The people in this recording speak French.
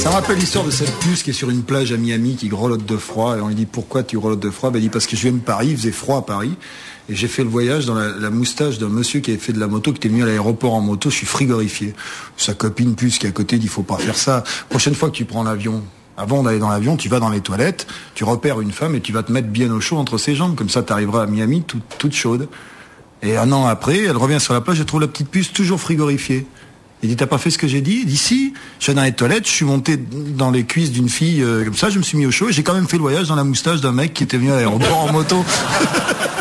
Ça me rappelle l'histoire de cette puce qui est sur une plage à Miami qui grelotte de froid et on lui dit pourquoi tu grelottes de froid? Ben, il dit parce que je viens de Paris, il faisait froid à Paris et j'ai fait le voyage dans la moustache d'un monsieur qui avait fait de la moto, qui était venu à l'aéroport en moto, je suis frigorifié. Sa copine puce qui est à côté dit faut pas faire ça. Prochaine fois que tu prends l'avion, avant d'aller dans l'avion, tu vas dans les toilettes, tu repères une femme et tu vas te mettre bien au chaud entre ses jambes, comme ça tu arriveras à Miami toute chaude. Et un an après, elle revient sur la plage, elle trouve la petite puce toujours frigorifiée. Il dit t'as pas fait ce que j'ai dit? Il dit si, je suis dans les toilettes, je suis monté dans les cuisses d'une fille comme ça, je me suis mis au chaud et j'ai quand même fait le voyage dans la moustache d'un mec qui était venu à l'aéroport en moto.